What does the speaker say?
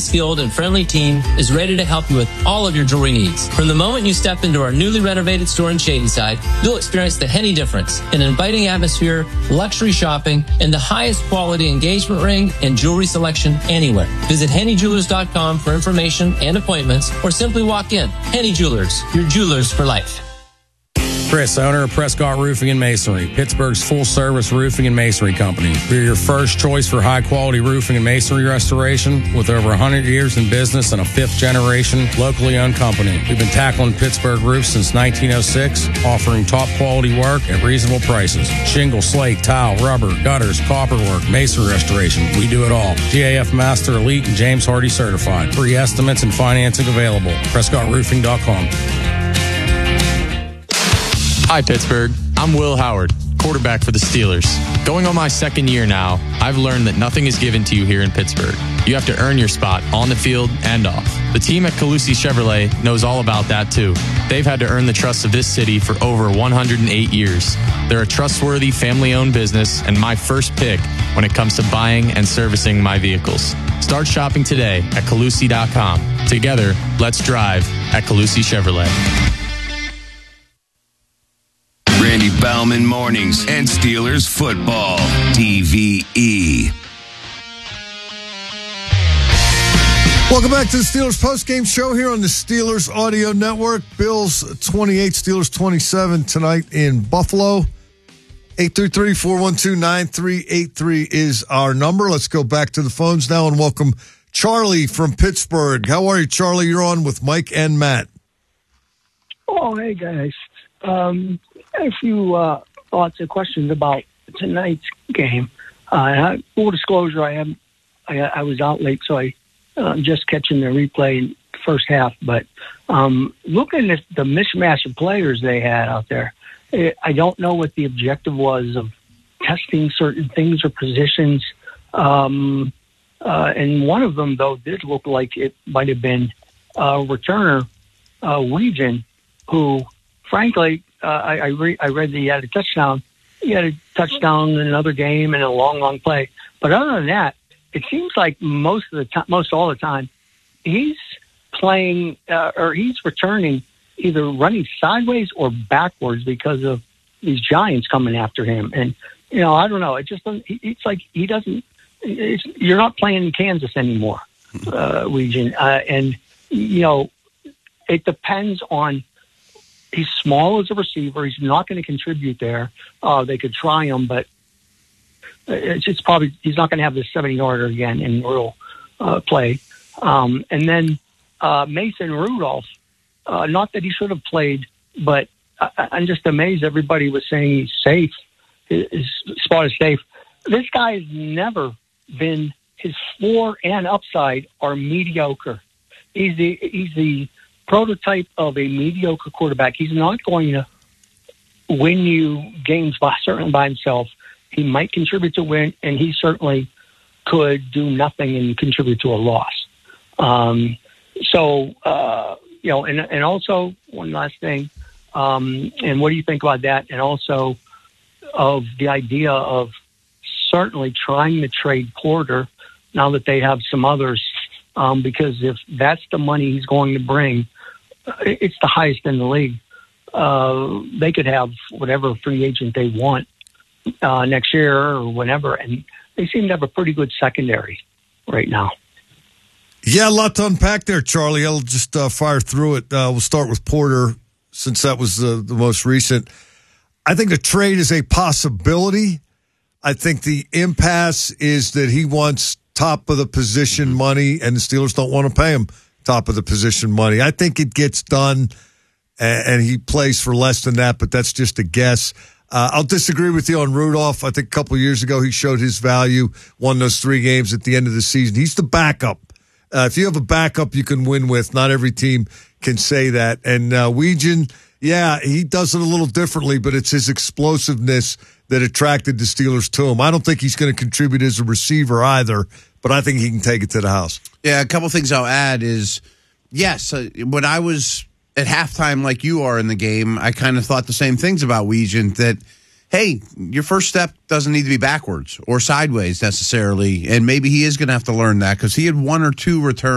skilled, and friendly team is ready to help you with all of your jewelry needs. From the moment you step into our newly renovated store in Shadyside, you'll experience the Henny difference, an inviting atmosphere, luxury shopping, and the highest quality engagement ring and jewelry selection anywhere. Visit HennyJewelers.com for information and appointments, or simply walk in. Henny Jewelers, your jewelers for life. Chris, owner of Prescott Roofing and Masonry, Pittsburgh's full-service roofing and masonry company. We're your first choice for high-quality roofing and masonry restoration with over 100 years in business and a fifth-generation, locally owned company. We've been tackling Pittsburgh roofs since 1906, offering top-quality work at reasonable prices. Shingle, slate, tile, rubber, gutters, copperwork, masonry restoration. We do it all. GAF Master Elite and James Hardy certified. Free estimates and financing available. PrescottRoofing.com. Hi, Pittsburgh. I'm Will Howard, quarterback for the Steelers. Going on my second year now, I've learned that nothing is given to you here in Pittsburgh. You have to earn your spot on the field and off. The team at Calusi Chevrolet knows all about that too. They've had to earn the trust of this city for over 108 years. They're a trustworthy, family-owned business and my first pick when it comes to buying and servicing my vehicles. Start shopping today at Calusi.com. Together, let's drive at Calusi Chevrolet. Randy Baumann Mornings and Steelers Football, TVE. Welcome back to the Steelers postgame show here on the Steelers Audio Network. Bills 28, Steelers 27 tonight in Buffalo. 833-412-9383 is our number. Let's go back to the phones now and welcome Charlie from Pittsburgh. How are you, Charlie? You're on with Mike and Matt. Oh, hey, guys. A few thoughts and questions about tonight's game. Full disclosure, I was out late, so I'm just catching the replay in the first half. But looking at the mismatch of players they had out there, I don't know what the objective was of testing certain things or positions. And one of them, though, did look like it might have been returner Weegan, who, frankly, I read that he had a touchdown. He had a touchdown in another game and a long play. But other than that, it seems like most all the time, he's playing or he's returning either running sideways or backwards because of these Giants coming after him. And I don't know. It just doesn't. It's like he doesn't. You're not playing in Kansas anymore, Weegan. And it depends on. He's small as a receiver. He's not going to contribute there. They could try him, but it's probably he's not going to have the 70-yarder again in real play. And then Mason Rudolph, not that he should have played, but I'm just amazed everybody was saying he's safe. His spot is safe. This guy has never been, his floor and upside are mediocre. He's the prototype of a mediocre quarterback. He's not going to win you games certainly by himself. He might contribute to win, and he certainly could do nothing and contribute to a loss. And also one last thing, and what do you think about that? And also of the idea of certainly trying to trade Porter now that they have some others, because if that's the money he's going to bring, it's the highest in the league. They could have whatever free agent they want next year or whenever, and they seem to have a pretty good secondary right now. Yeah, a lot to unpack there, Charlie. I'll just fire through it. We'll start with Porter since that was the most recent. I think the trade is a possibility. I think the impasse is that he wants top of the position money, and the Steelers don't want to pay him top of the position money. I think it gets done, and he plays for less than that, but that's just a guess. I'll disagree with you on Rudolph. I think a couple of years ago he showed his value, won those 3 games at the end of the season. He's the backup. If you have a backup you can win with, not every team can say that. And Weegan, yeah, he does it a little differently, but it's his explosiveness that attracted the Steelers to him. I don't think he's going to contribute as a receiver either, but I think he can take it to the house. Yeah, a couple things I'll add is, yes, when I was at halftime like you are in the game, I kind of thought the same things about Weegan, that, hey, your first step doesn't need to be backwards or sideways necessarily, and maybe he is going to have to learn that because he had 1 or 2 returns